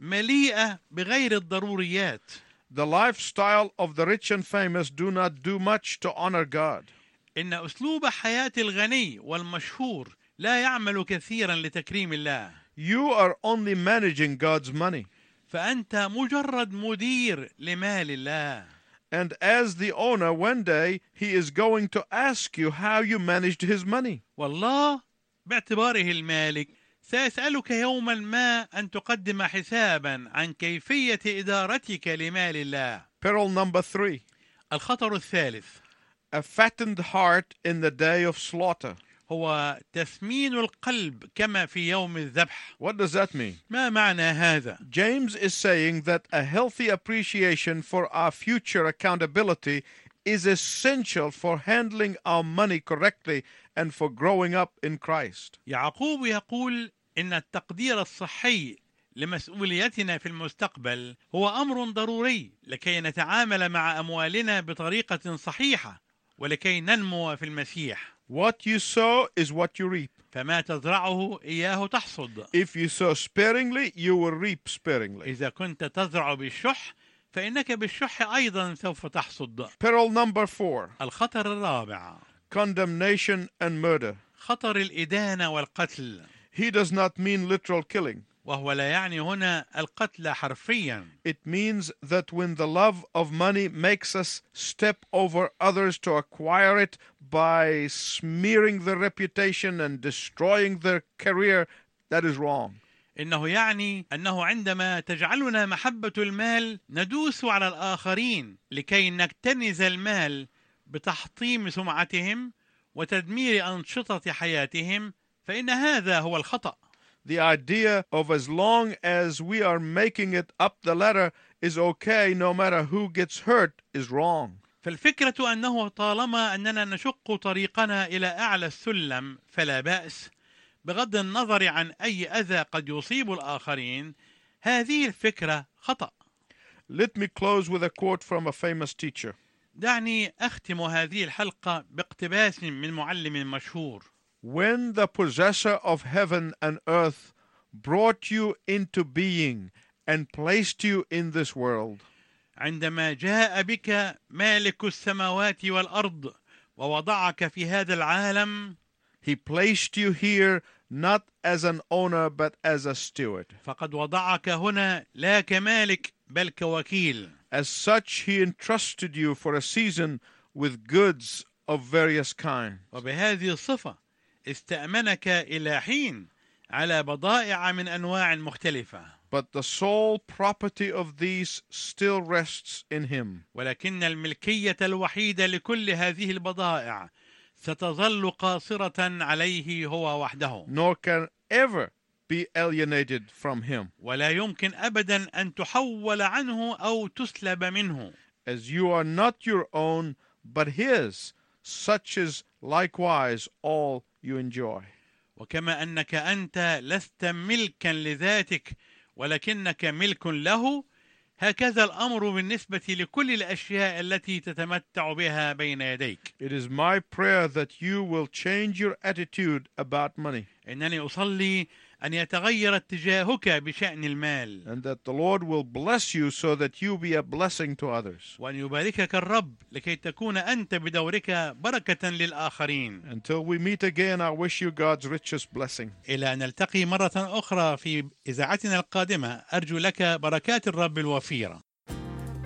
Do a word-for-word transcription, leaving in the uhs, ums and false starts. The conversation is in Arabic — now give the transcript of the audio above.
مليئة بغير الضروريات. The lifestyle of the rich and famous do not do much to honor God. إن أسلوب حياة الغني والمشهور لا يعمل كثيرا لتكريم الله. You are only managing God's money. فأنت مجرد مدير لمال الله. And as the owner, one day he is going to ask you how you managed his money. والله باعتباره المالك سيسألك يوما ما أن تقدم حسابا عن كيفية إدارتك لمال الله. Peril number three. الخطر الثالث. A fattened heart in the day of slaughter. هو تسمين القلب كما في يوم الذبح. What does that mean? ما معنى هذا؟ James is saying that a healthy appreciation for our future accountability is essential for handling our money correctly and for growing up in Christ. يعقوب يقول إن التقدير الصحي لمسؤوليتنا في المستقبل هو أمر ضروري لكي نتعامل مع أموالنا بطريقة صحيحة ولكي ننمو في المسيح. What you sow is what you reap. فما تزرعه إياه تحصد. If you sow sparingly, you will reap sparingly. إذا كنت تزرع بالشح فإنك بالشح أيضا سوف تحصد. Peril number four. الخطر الرابع. Condemnation and murder. خطر الإدانة والقتل. He does not mean literal killing. وهو لا يعني هنا القتل حرفيا. It means that when the love of money makes us step over others to acquire it by smearing their reputation and destroying their career, that is wrong. إنه يعني أنه عندما تجعلنا محبة المال ندوس على الآخرين لكي نكتنز المال بتحطيم سمعتهم وتدمير أنشطة حياتهم، فإن هذا هو الخطأ. The idea of as long as we are making it up the ladder is okay no matter who gets hurt is wrong. فالفكرة أنه طالما أننا نشق طريقنا إلى أعلى السلم فلا بأس بغض النظر عن أي أذى قد يصيب الآخرين، هذه الفكرة خطأ. Let me close with a quote from a famous teacher. دعني أختم هذه الحلقة باقتباس من معلم مشهور. When the possessor of heaven and earth brought you into being and placed you in this world, عندما جاء بك مالك السماوات والأرض ووضعك في هذا العالم، he placed you here not as an owner but as a steward. فقد وضعك هنا لا كمالك بل كوكيل. As such, he entrusted you for a season with goods of various kinds. وبهذه الصفة استأمنك إلى حين على بضائع من أنواع مختلفة. But the sole property of these still rests in him. ولكن الملكية الوحيدة لكل هذه البضائع ستظل قاصرة عليه هو وحده. Nor can ever be alienated from him. ولا يمكن أبدا أن تحول عنه أو تسلب منه. As you are not your own but his, such is likewise all you enjoy. وكما أنك أنت لست ملكا لذاتك ولكنك ملك له، هكذا الأمر بالنسبة لكل الأشياء التي تتمتع بها بين يديك. It is my prayer that you will change your attitude about money. إنني أصلي أن يتغير اتجاهك بشأن المال. And that the Lord will bless you so that you be a blessing to others. وأن يباركك الرب لكي تكون أنت بدورك بركة للآخرين. Until we meet again, I wish you God's richest blessing. إلى أن نلتقي مرة أخرى في إذاعتنا القادمة، أرجو لك بركات الرب الوفيرة.